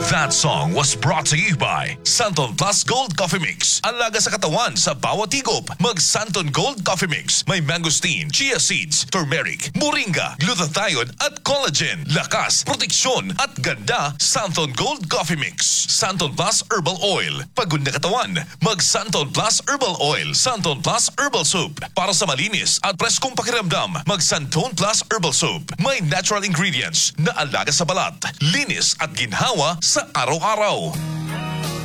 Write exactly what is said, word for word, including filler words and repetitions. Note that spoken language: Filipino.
That song was brought to you by Santon Plus Gold Coffee Mix. Alaga sa katawan sa bawat higop. Mag Santon Gold Coffee Mix. May mangosteen, chia seeds, turmeric, moringa, glutathione at collagen. Lakas, proteksyon at ganda. Santon Gold Coffee Mix. Santon Plus Herbal Oil. Pagod na katawan, mag Santon Plus Herbal Oil. Santon Plus Herbal Soup. Para sa malinis at preskong pakiramdam, mag Santon Plus Herbal Soup. May natural ingredients na alaga sa balat, linis at ginhawa sa araw-araw.